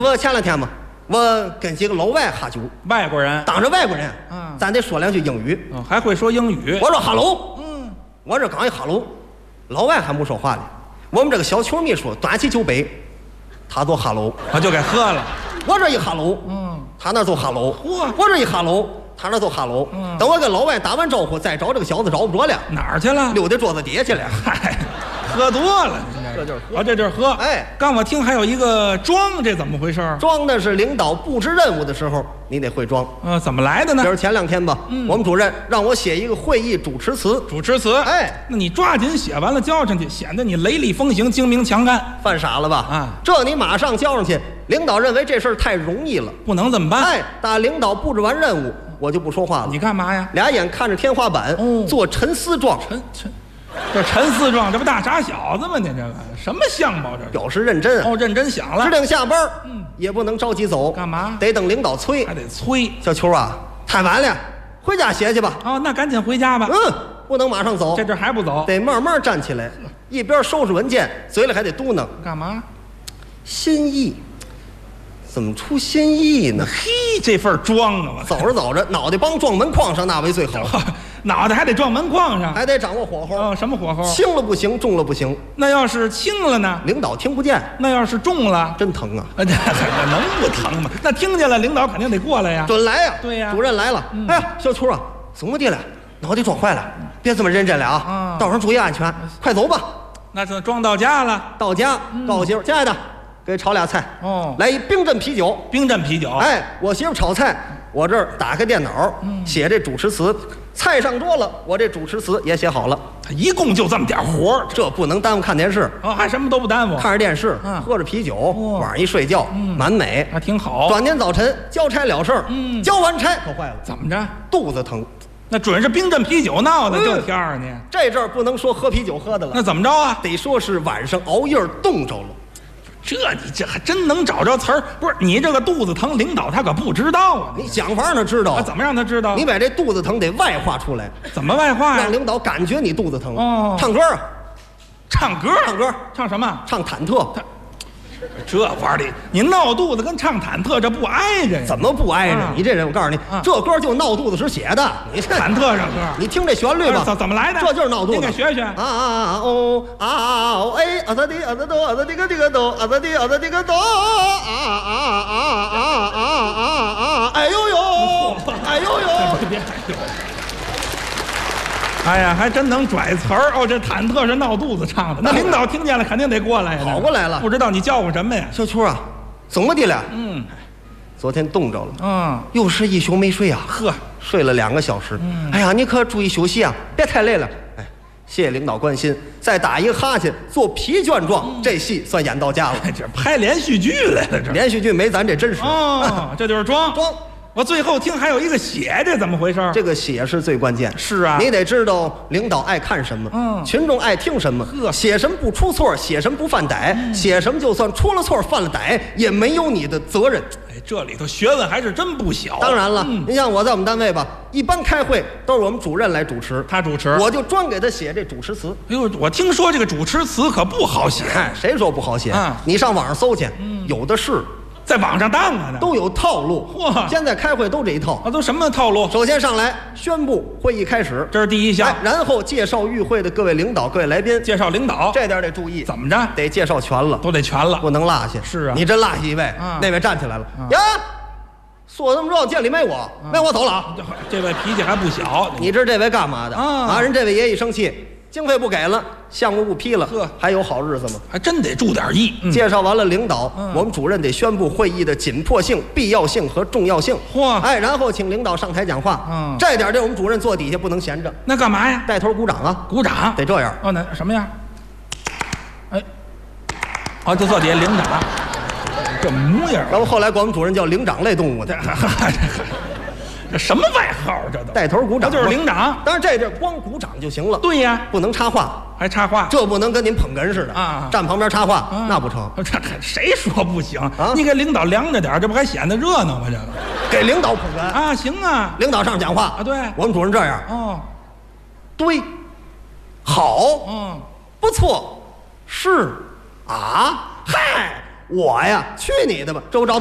我前两天嘛，我跟几个老外喝酒， 外国人， 当着外国人， 嗯咱得说两句英语。 还会说英语。 我说哈喽，我这刚一哈喽，老外还没说话呢。我们这个小球秘书端起酒杯，他就哈喽， 我就给喝了。 我这一哈喽，他那就哈喽，我这一哈喽，他那就哈喽。等我跟老外打完招呼，再找这个小子找不着了， 哪儿去了？ 溜到桌子底下去了。 嗨，喝多了， 这就是喝啊，这就是喝。 哎， 刚我听还有一个装，这怎么回事？ 装的是领导布置任务的时候，你得会装。 怎么来的呢这？是前两天吧，我们主任让我写一个会议主持词， 主持词。 哎， 那你抓紧写完了交上去，显得你雷厉风行、精明强干。 犯傻了吧？ 啊， 这你马上交上去，领导认为这事儿太容易了。 不能这么办。 哎，打领导布置完任务，我就不说话了。 你干嘛呀？ 俩眼看着天花板，做沉思状， 这陈四壮，这不大傻小子吗？你这个什么相貌？这表示认真啊。 认真想了。 指定下班，也不能着急走。 干嘛？ 得等领导催。 还得催。 小秋啊，太晚了，回家歇去吧。 那赶紧回家吧。 不能马上走， 这还不走？ 得慢慢站起来，一边收拾文件，嘴里还得嘟囔。 干嘛？ 心意，怎么出心意呢？ 嘿，这份装啊！ 走着走着，脑袋帮撞门框上那为最好， 脑袋还得撞门框上， 还得掌握火候。 什么火候？ 轻了不行，重了不行。 那要是轻了呢？ 领导听不见。 那要是重了， 真疼啊！ 这能不疼吗？那听见了，领导肯定得过来呀。 准来呀！ 对呀。 主任来了。哎呀，小秋啊，怎么的了？脑袋撞坏了，别这么认真了啊！道上注意安全，快走吧。 那就装到家了。 到家，告诉媳妇，亲爱的，给炒俩菜。来一冰镇啤酒。 冰镇啤酒。 哎，我媳妇炒菜，我这儿打开电脑，写这主持词。菜上桌了，我这主持词也写好了。 一共就这么点活， 这不能耽误看电视。 还什么都不耽误， 看着电视，喝着啤酒，晚上一睡觉，蛮美， 还挺好。 转天早晨交差了事儿，交完差可坏了， 怎么着？ 肚子疼。那准是冰镇啤酒闹的，这天儿呢。 这阵儿不能说喝啤酒喝的了， 那怎么着啊？ 得说是晚上熬夜冻着了。 你这还真能找着词儿？不是你这个肚子疼，领导他可不知道啊。 你想法让他知道， 怎么让他知道？ 你把这肚子疼得外化出来。 怎么外化呀？ 让领导感觉你肚子疼。唱歌啊， 唱歌，唱什么？ 唱忐忑。 这玩意儿，你闹肚子跟唱忐忑这不挨着呀？ 怎么不挨着？你这人，我告诉你，这歌就闹肚子时写的。你忐忑这歌， 你听这旋律吧， 怎么来的？ 这就是闹肚子。 你给学学。 哎，啊的啊的哆，啊的这个这个哆，啊的啊的这个哆，哎呦呦，哎呦呦， 别哎呦。哎呀，还真能拽词儿这忐忑是闹肚子唱的，那领导听见了肯定得过来呀。 跑过来了， 不知道你叫我什么呀？ 小秋啊，怎么的了？昨天冻着了。又是一宿没睡啊。睡了2个小时。哎呀，你可注意休息啊，别太累了。哎，谢谢领导关心。再打一个哈欠，做疲倦状，这戏算演到家了。 这拍连续剧来了，这连续剧没咱这真实。 这就是装。我最后听还有一个写，这怎么回事？ 这个写是最关键。 是啊， 你得知道领导爱看什么，群众爱听什么。写什么不出错，写什么不犯歹，写什么就算出了错犯了歹，也没有你的责任。 这里头学问还是真不小。 当然了，你像我在我们单位吧，一般开会都是我们主任来主持， 他主持， 我就专给他写这主持词。 哎呦，我听说这个主持词可不好写。 谁说不好写？你上网上搜去，有的是。 在网上当啊， 都有套路。现在开会都这一套。 都什么套路？ 首先上来宣布会议开始， 这是第一项。 然后介绍与会的各位领导、各位来宾。 介绍领导， 这点得注意。 怎么着？ 得介绍全了， 都得全了， 不能落下。 是啊， 你真落下一位，那位站起来了呀。说这么着，店里没我，没我走了啊。 这位脾气还不小， 你知道这位干嘛的啊？人这位爷一生气。经费不给了，项目不批了，还有好日子吗？ 还真得注点意。 介绍完了领导，我们主任得宣布会议的紧迫性、必要性和重要性。然后请领导上台讲话。这点我们主任坐底下不能闲着。 那干嘛呀？ 带头鼓掌啊！ 鼓掌得这样。 那什么样？就坐底下领掌，这模样。 然后后来管我们主任叫灵长类动物的。 这什么外号？这都带头鼓掌， 就是领长。 当然这地儿光鼓掌就行了。 对呀， 不能插话， 还插话， 这不能跟您捧哏似的啊！ 站旁边插话那不成。 这谁说不行啊？你给领导凉着点，这不还显得热闹吗？这个给领导捧哏啊，行啊！ 领导上讲话啊，对， 我们主任这样。对，好，不错，是啊，嗨。 我呀，去你的吧！周招